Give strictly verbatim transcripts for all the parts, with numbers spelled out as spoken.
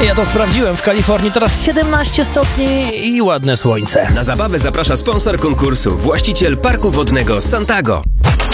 Ja to sprawdziłem. W Kalifornii teraz siedemnaście stopni i ładne słońce. Na zabawę zaprasza sponsor konkursu, właściciel parku wodnego Santago.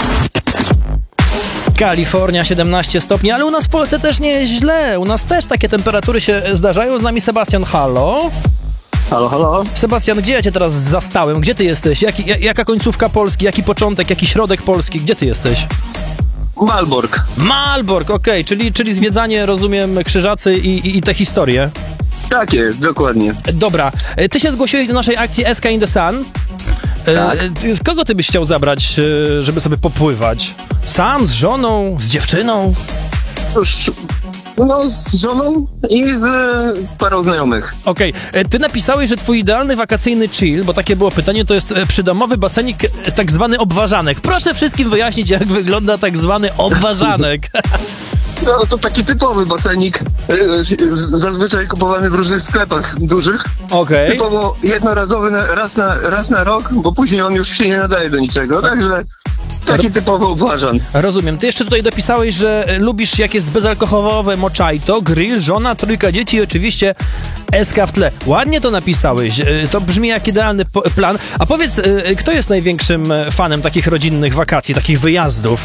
Kalifornia siedemnaście stopni, ale u nas w Polsce też nie jest źle. U nas też takie temperatury się zdarzają. Z nami Sebastian, halo. Halo, halo. Sebastian, gdzie ja cię teraz zastałem? Gdzie ty jesteś? Jaki, jaka końcówka Polski? Jaki początek? Jaki środek Polski? Gdzie ty jesteś? Malbork. Malbork, okej, okay. czyli, czyli zwiedzanie, rozumiem, Krzyżacy i, i, i te historie. Tak jest, dokładnie. Dobra, ty się zgłosiłeś do naszej akcji S K in the Sun. Tak. Z kogo ty byś chciał zabrać, żeby sobie popływać? Sam, z żoną, z dziewczyną? Już, no, z żoną i z e, parą znajomych. Okej, okay. Ty napisałeś, że twój idealny wakacyjny chill, bo takie było pytanie, to jest przydomowy basenik, tak zwany obwarzanek. Proszę wszystkim wyjaśnić, jak wygląda tak zwany obwarzanek. No to taki typowy basenik, e, zazwyczaj kupowany w różnych sklepach dużych. Okej. Okay. Typowo jednorazowy na, raz, na, raz na rok, bo później on już się nie nadaje do niczego, także taki typowy obwarzan. Rozumiem. Ty jeszcze tutaj dopisałeś, że lubisz, jak jest bezalkoholowe mojito, grill, żona, trójka dzieci i oczywiście S K w tle. Ładnie to napisałeś. To brzmi jak idealny plan. A powiedz, kto jest największym fanem takich rodzinnych wakacji, takich wyjazdów?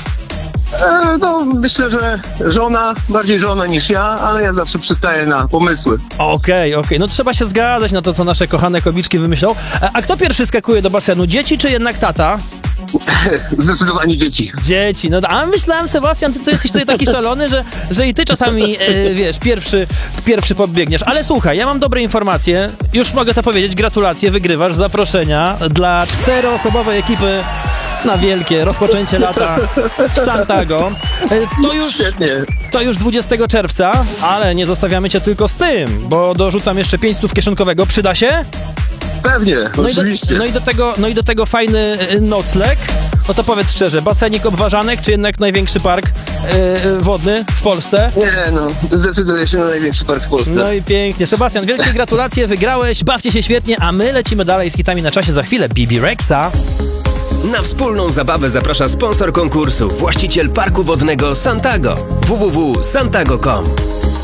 E, no, myślę, że żona, bardziej żona niż ja, ale ja zawsze przystaję na pomysły. Okej, okay, okej. Okay. No trzeba się zgadzać na to, co nasze kochane komiczki wymyślą. A, a kto pierwszy skakuje do basenu? Dzieci czy jednak tata? Zdecydowanie dzieci. Dzieci, no a myślałem, Sebastian, ty to jesteś tutaj taki szalony, że, że i ty czasami, e, wiesz, pierwszy, pierwszy podbiegniesz. Ale słuchaj, ja mam dobre informacje, już mogę to powiedzieć, gratulacje, wygrywasz zaproszenia dla czteroosobowej ekipy na wielkie rozpoczęcie lata w Santago. To już, to już dwudziestego czerwca, ale nie zostawiamy cię tylko z tym, bo dorzucam jeszcze pięć stów kieszonkowego. Przyda się? Pewnie, no oczywiście. I do, no, i do tego, no i do tego fajny nocleg. No to powiedz szczerze, basenik obwarzanek, czy jednak największy park yy, wodny w Polsce? Nie, no, zdecyduję się na największy park w Polsce. No i pięknie. Sebastian, wielkie gratulacje, wygrałeś, bawcie się świetnie, a my lecimy dalej z hitami na czasie za chwilę. B B Rexa. Na wspólną zabawę zaprasza sponsor konkursu, właściciel parku wodnego Santago. w w w kropka santago kropka com